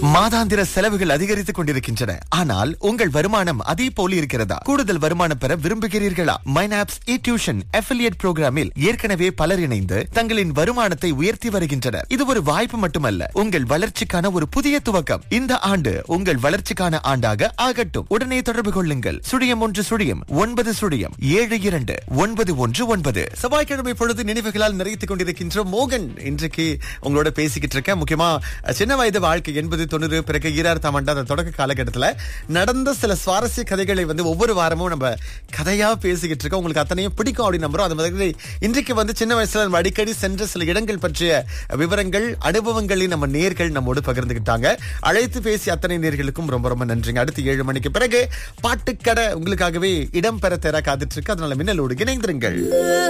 மாதாந்திர செலவுகள் அதிகரித்துக் கொண்டிருக்கின்றன. ஆனால் உங்கள் வருமானம் அதே போல இருக்கிறதா? கூடுதல் வருமானம் பெற விரும்புகிறீர்களா? மைனாப்ஸ் இ-டியூஷன் அஃபிலியேட் புரோகிராமில் ஏற்கனவே பலர் இணைந்து தங்களின் வருமானத்தை உயர்த்தி வருகின்றனர். இது ஒரு வாய்ப்பு மட்டுமல்ல, உங்கள் வளர்ச்சிக்கான ஒரு புதிய துவக்கம். இந்த ஆண்டு உங்கள் வளர்ச்சிக்கான ஆண்டாக ஆகட்டும். உடனே தொடர்பு கொள்ளுங்கள். 0119729119. செவ்வாய்க்கிழமை பொழுது நினைவுகளால் நிறைத்துக் கொண்டிருக்கின்ற மோகன் இன்றைக்கு உங்களோட பேசிக்கிட்டு இருக்கேன். முக்கியமா சின்ன வயது வாழ்க்கை 80-90 பிறகு 2000ஆம் ஆண்டு அந்த தொடக்க காலகட்டத்துல நடந்த சில சுவாரஸ்ய கதைகளை ஒவ்வொரு வாரமும் நம்ம கதையா பேசிக்கிட்டு இருக்கோம். உங்களுக்கு அத்தனையும் பிடிக்கும் அப்படின்னு நம்புறோம். அது மாதிரி இன்றைக்கு சின்ன வயசுல நம்ம அடிக்கடி சென்ற சில இடங்கள் பற்றிய விவரங்கள், அனுபவங்களை நம்ம நேர்கள் நம்மோடு பகிர்ந்துகிட்டாங்க. அழைத்து பேசி அத்தனை நேர்களுக்கும் ரொம்ப ரொம்ப நன்றிங்க. அடுத்து 7 மணிக்கு பிறகு பாட்டுக்கடை உங்களுக்காகவே இடம் பெற தேர காத்துட்டு இருக்கு. அதனால மின்னலோடு இணைந்திருங்கள்.